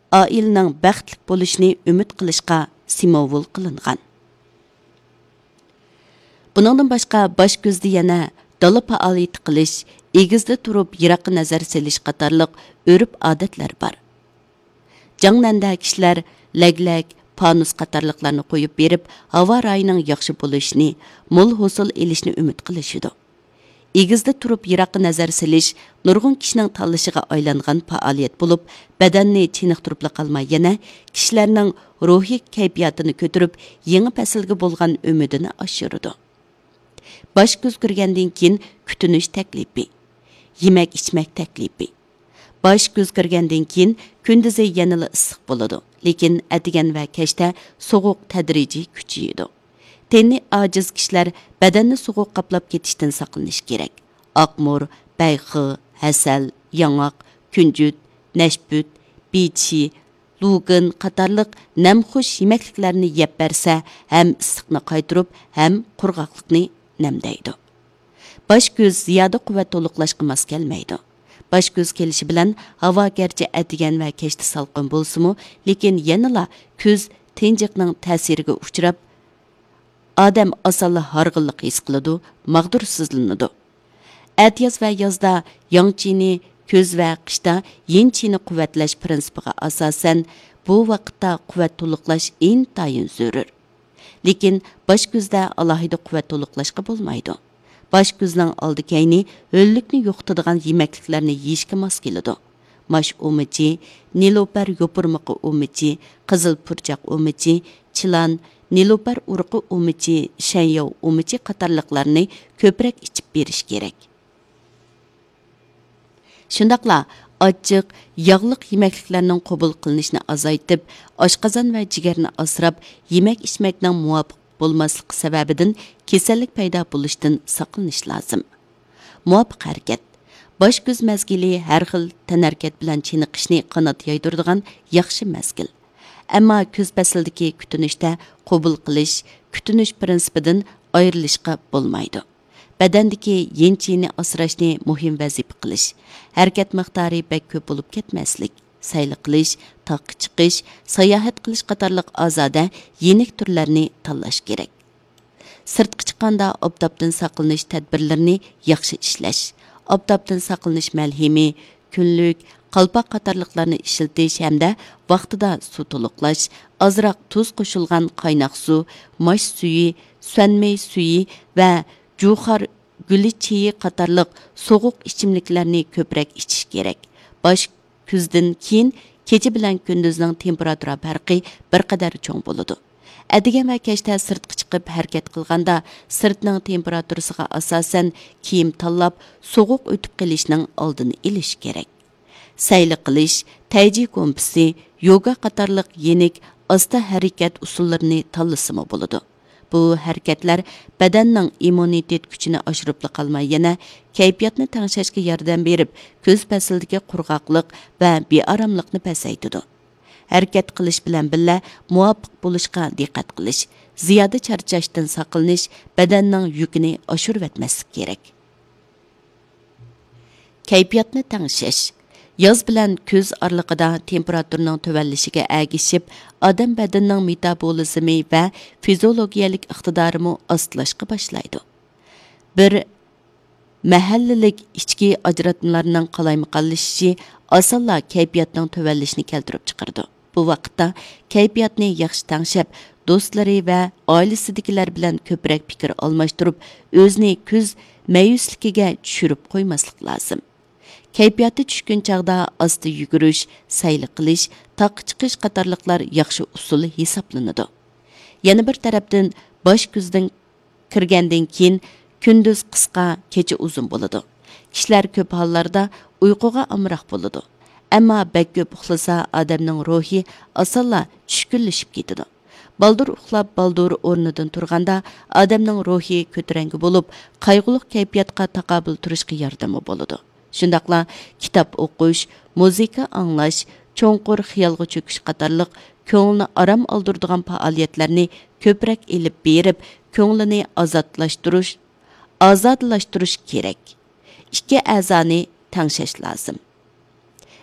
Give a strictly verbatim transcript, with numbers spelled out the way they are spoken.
oilaning baxtli bo'lishini umid qilishga simvol qilingan. Buningdan boshqa bosh ko'zda yana dala faoliyati qilish, egizda turib yiroqqa nazar selish qatorliq o'rib odatlar bor. Jangnanda kishilar laglak, panus qatorliqlarni qo'yib berib, havo rayining yaxshi bo'lishini, mo'l hosil elishni umid qilishidi. Egizda turib yiroqqa nazar selish nurg'un kishining tanlashiga aylangan faoliyat bo'lib, badanni chiniqtirib qolmay yana kishilarning ruhiy kayfiyatini ko'tarib, yangi faslga bo'lgan umidini oshiradi. Bosh ko'z ko'rgandan keyin kutinish taklifi, yemak ichmak taklifi. Bosh ko'z ko'rgandan keyin kunduzi yanada issiq bo'ladi, lekin atigan va kechda sovuq tadrijiy kuchayadi. Tenni ojiz kishilar badanni sovuq qaplab ketishdan saqlanish kerak. Oqmur, bayxi, hasal, yangoq, kunjut, nashbut, bichi, lugin qatorliq namxush yemekliklarni yeb bersa, ham issiqni qaytirib, ham qurg'oqlikni namdaydi. Bosh ko'z ziyoda quvvat to'liqlashga mos kelmaydi. Bosh ko'z kelishi bilan havo garchi atigan va kechda salqin bo'lsa-mu, lekin yanala ko'z tinjiqning ta'siriga uchrab, odam osonla harg'inlik his qiladi, mag'dursizlanadi. Atyoz va yozda yongchini, ko'z va qishda yinchini quvvatlash prinsipiga asosan bu vaqtda quvvat to'liqlash intayin zarur. Lekin bosh ko'zda alohida quvvat to'liqlashga bo'lmaydi. Bosh ko'zning oldi kayni o'llikni yo'qotadigan yemekliklarni yeyishga mos keladi. Mash o'michi, nilopar yopurmiqi o'michi, qizil purchaq o'michi, chilan, nilopar urqi o'michi, shanyov o'michi qatorliqlarni ko'proq ichib berish kerak. Shundaqla ochiq, yog'liq yemekliklarning qabul qilinishini azaytib, oshqozon va jigarni asrab, yemek ichmakning muvofiq bo'lmasligi sababidan kasallik paydo bo'lishidan saqlanish lozim. Muvofiq harakat. Bosh ko'z mazgili har xil tanarkat bilan chiniqishni qanot yaydiradigan yaxshi mazgil. Ammo ko'z faslidagi kutinishda qabul qilish, kutinish prinsipidan ayrilishga bo'lmaydi. Badandagi yenchini asrashni muhim vazifa qilish, harakat miqdori bek ko'p bo'lib ketmaslik, sayli qilish, taqqa chiqish, sayohat qilish qatorliq ozoda yenik turlarni tanlash kerak. Sirtqa chiqqanda obdobdan saqlanish tadbirlarini yaxshi ishlash, obdobdan saqlanish malhimi, kunlik, qalpoq qatorliqlarni ishlatish hamda vaqtida suv to'liqlash, ozroq tuz qo'shilgan qaynoq suv, mosh suyi, suanmay suyi va juxar guli cheyi qatorliq sovuq ichimliklarni ko'proq ichish kerak. Bosh kuzdan keyin kecha bilan kunduzning temperatura farqi bir qadar cho'ng bo'ladi. Adigan va kechda sirtqa chiqib harakat qilganda sirtning temperaturasiga asosan kiyim tanlab sovuq o'tib qolishning oldini olish kerak. Sayli qilish, tayji kompisi, yoga qatorliq yenik asta harakat usullarini tanlasimi bo'ladi. Bu harakatlar badanning immunitet kuchini oshirib qolmay yana kayfiyatni tangshashga yordam berib, ko'z faslidagi qurg'oqlik va beoromlikni pasaytiradi. Harakat qilish bilan birga muvofiq bo'lishga diqqat qilish, ziyoda charchashdan saqlanish, badanning yukini oshirib etmaslik kerak. Kayfiyatni tangshash. Yoz bilan ko'z oraliqida temperaturaning tuvanlishiga agishib, odam badanining metabolizmi va fiziologiyalik iqtidorimi ostlashga boshlaydi. Bir mahallalik ichki ajratmalarning qalaymaqonlashishi osonla kayfiyatning tuvanlishini keltirib chiqardi. Bu vaqtda kayfiyatni yaxshi tangshab, do'stlari va oilasidagilar bilan ko'proq fikr almashtirib, o'zini ko'z mayusligiga tushirib qo'ymaslik lozim. Kayfiyati tushgan chaqda asta yugurish, sayli qilish, taqqa chiqish qatorliqlar yaxshi usul hisoblanadi. Yana bir tarafdan bosh ko'zdan kirgandan keyin kunduz qisqa, kecha uzun bo'ladi. Kishilar ko'p hollarda uyquga amroq bo'ladi. Ammo bak ko'p uxlasa odamning ruhi osonla tushkunlashib ketadi. Baldur uxlab, baldur o'rnidan turganda odamning ruhi ko'tarangi bo'lib, qayg'uli kayfiyatga taqobil turishga yordami bo'ladi. Shundaqla kitob o'qish, muzika anglash, cho'nqur xiyolga cho'kish qatorliq ko'ngilni aram oldiradigan faoliyatlarni ko'proq elib berib, ko'nglini ozodlashtirish, ozodlashtirish kerak. Ikki a'zoni tangshash lozim.